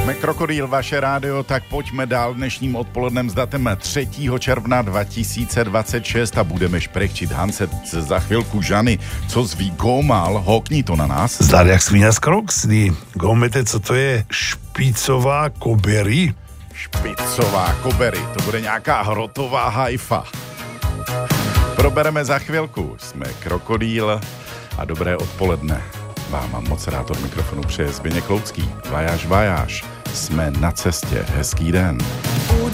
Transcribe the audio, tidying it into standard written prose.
Jsme Krokodýl, vaše rádio, tak pojďme dál dnešním odpolednem s datem 3. června 2026 a budeme šprechčit Hanse za chvilku Žany. Co zví Gomal, hokni to na nás. Zdar jak svíňa z Kroksny. Gomete, co to je špicová kobery? Špicová kobery, to bude nějaká hrotová hajfa. Probereme za chvilku. Jsme Krokodýl a dobré odpoledne. Vám mám moc rád od mikrofonu přeje Zbyněk Loucký. Vajáš, jsme na cestě. Hezký den.